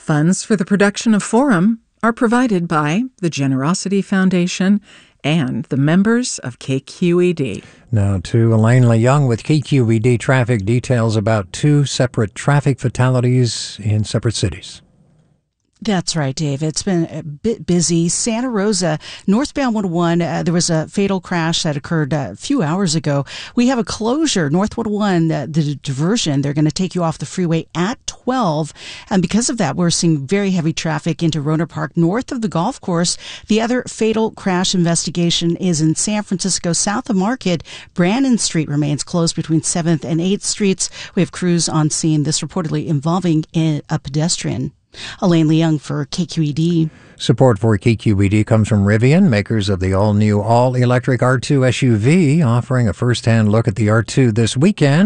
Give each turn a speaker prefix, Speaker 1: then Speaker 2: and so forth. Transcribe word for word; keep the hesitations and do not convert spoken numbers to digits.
Speaker 1: Funds for the production of Forum are provided by the Generosity Foundation and the members of K Q E D.
Speaker 2: Now to Elaine Leung with K Q E D traffic details about two separate traffic fatalities in separate cities.
Speaker 3: That's right, Dave. It's been a bit busy. Santa Rosa, northbound one oh one, uh, there was a fatal crash that occurred uh, a few hours ago. We have a closure, North one oh one, uh, the diversion. They're going to take you off the freeway at twelve. And because of that, we're seeing very heavy traffic into Rohnert Park, north of the golf course. The other fatal crash investigation is in San Francisco, south of Market. Brannan Street remains closed between seventh and eighth Streets. We have crews on scene, this reportedly involving a pedestrian. Elaine Leung for K Q E D.
Speaker 2: Support for K Q E D comes from Rivian, makers of the all-new all-electric R two S U V, offering a first-hand look at the R two this weekend.